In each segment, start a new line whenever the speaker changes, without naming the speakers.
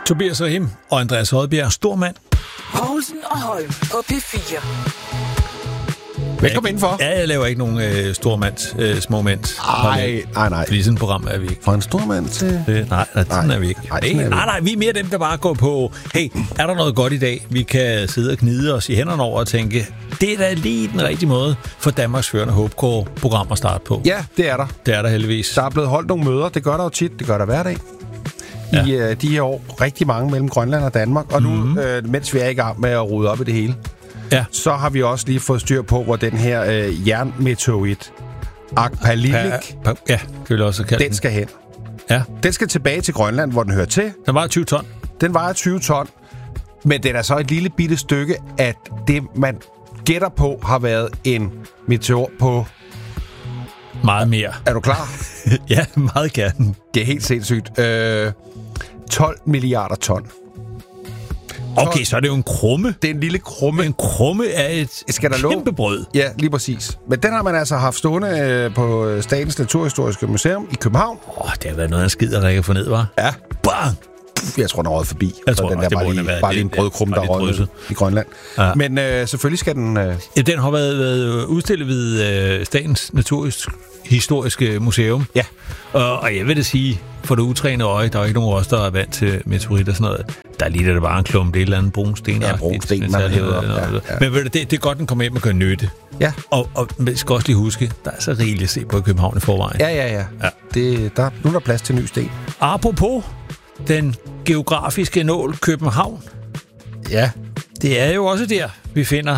Tobias Rahim og Andreas Hodbjerg, stor mand.
Poulsen og Holm på P4.
Velkommen indenfor.
Ja, jeg laver ikke nogen små mænd.
Nej.
Fordi sådan et program er vi ikke.
Fra en stor mand til...
Nej, sådan er vi ikke. Nej, vi er mere dem, der bare går på, hey, er der noget godt i dag? Vi kan sidde og gnide os i hænderne over og tænke, det er da lige den rigtige måde for Danmarks førende HK-program at starte på.
Ja, det er der.
Det er der heldigvis.
Der er blevet holdt nogle møder. Det gør der jo tit. Det gør der hver dag. I de her år. Rigtig mange mellem Grønland og Danmark. Og nu, mens vi er i gang med at rode op i det hele, så har vi også lige fået styr på, hvor den her jernmeteorit, Agpalilik, den skal hen.
Ja.
Den skal tilbage til Grønland, hvor den hører til.
Den vejer 20 ton.
Den vejer 20 ton. Men den er så et lille bitte stykke, at det, man gætter på, har været en meteor på...
Meget mere.
Er du klar?
Ja, meget gerne.
Det er helt sindssygt. 12 milliarder ton.
Okay, så er det jo en krumme.
Det er en lille krumme.
En krumme er et kæmpe brød.
Ja, lige præcis. Men den har man altså haft stående på Statens Naturhistoriske Museum i København.
Det har været noget af en skid, der ikke få ned, var.
Ja.
Bang!
Jeg tror, den er røget forbi.
Jeg tror,
den der bare lige en brødkrumme, der er røget i Grønland. Ja. Men selvfølgelig skal den...
Ja, den har været udstillet ved Statens Naturhistoriske Museum.
Ja.
Og jeg vil da sige, for det utrænede øje, der er ikke nogen af os, der er vant til meteorit og sådan noget. Der ligner det bare en klump, det er et eller andet brunsten.
Ja, brunsten, man hævet op. Ja.
Men det er godt, den kommer hjem og gør nytte.
Ja.
Og vi skal også lige huske, der er så rigeligt at se på i København i forvejen.
Ja. Nu er der plads til ny sten.
Apropos den geografiske nål København.
Ja.
Det er jo også der, vi finder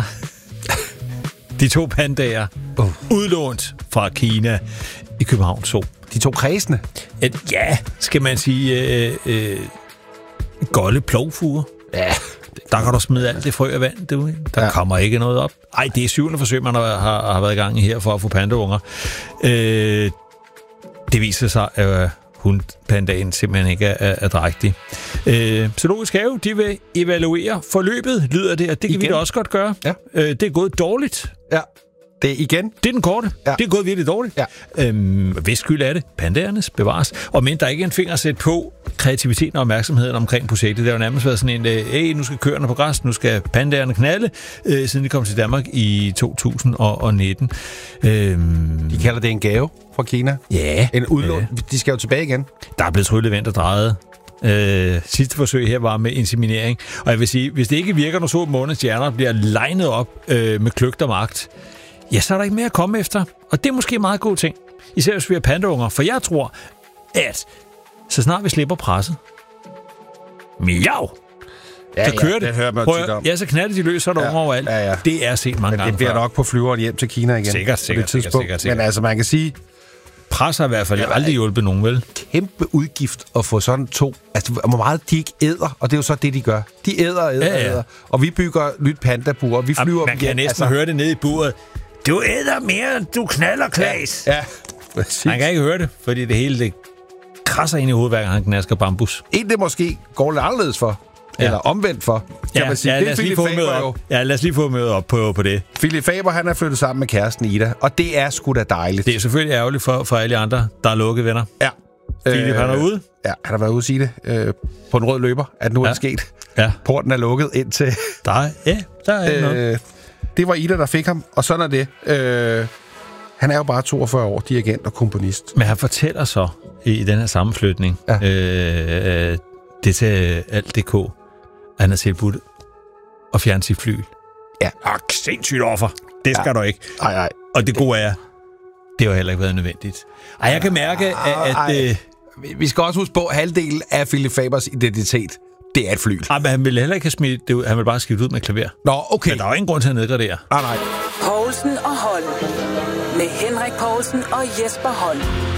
de 2 pandaer udlånt fra Kina i København Zoo.
De 2 kredsene?
Ja, skal man sige golde plovfuger.
Ja.
Der kan du smide alt det frø af vand, du. Der kommer ikke noget op. Ej, det er 7. forsøg, man har været i gang her for at få pandaunger. Det viser sig, at hundpandaen simpelthen ikke er drægtig. Zoologisk Have, de vil evaluere forløbet, lyder det, og det kan vi da også godt gøre. Ja. Det er gået dårligt.
Ja. Det er igen.
Det er den korte. Ja. Det er gået virkelig dårligt. Ja. Hvis skyld er det? Pandaernes bevares. Og men der er ikke en finger sæt på kreativiteten og opmærksomheden omkring projektet. Det har jo nærmest været sådan en, nu skal køerne på græs, nu skal pandaerne knalde, siden de kom til Danmark i 2019.
De kalder det en gave fra Kina.
Ja.
En udlån. De skal jo tilbage igen.
Der er blevet tryllevendt og drejet. Sidste forsøg her var med inseminering. Og jeg vil sige, hvis det ikke virker, når så månedens hjerner bliver legnet op med kløgt og magt, ja, så er der ikke mere at komme efter. Og det er måske en meget god ting. Især hvis vi har pandaunger. For jeg tror, at så snart vi slipper presset, miau, så kører det.
Hører man tit om.
Ja, så knalder de løs, så er der unger overalt.
Ja.
Det er set mange gange.
Det bliver nok på flyveren hjem til Kina igen.
Sikkert.
Men altså, man kan sige...
Pres har i hvert fald aldrig hjulpet nogen, vel?
Kæmpe udgift at få sådan 2... Altså, hvor meget de ikke æder, og det er jo så det, de gør. De æder. Og vi bygger nyt pandabur, og vi flyver...
Man kan næsten høre det nede i buret. Du æder mere, end du knaller, Klaas.
Ja, præcis.
Man kan ikke høre det, fordi det hele det krasser ind i hovedet, hver gang han knasker bambus.
En det måske går lidt anderledes for. Eller omvendt for, kan man sige.
Ja, lad os lige få mødet op på det.
Philip Faber, han er flyttet sammen med kæresten Ida, og det er sgu da dejligt.
Det er selvfølgelig ærgerligt for alle andre, der er lukket venner.
Ja.
Philip, han er ude.
Ja, han har været ude at sige det på en rød løber, at nu er det sket.
Ja.
Porten er lukket ind til...
Der er noget.
Det var Ida, der fik ham, og sådan er det. Han er jo bare 42 år, dirigent og komponist.
Men han fortæller så i den her sammenflytning, det til alt.dk, han har tilbudt at fjerne sit fly.
Ja.
Sindssygt offer. Det skal du ikke.
Nej.
Og det gode er, det har heller ikke været nødvendigt. Jeg kan mærke, at...
Vi skal også huske på, at halvdelen af Philip Fabers identitet, det er et fly.
Men han ville heller ikke have smidt det ud. Han ville bare skifte ud med klaver.
Nå, okay.
Men der er jo ingen grund til at nedgradere.
Nej.
Poulsen og Holm. Med Henrik Poulsen og Jesper Holm.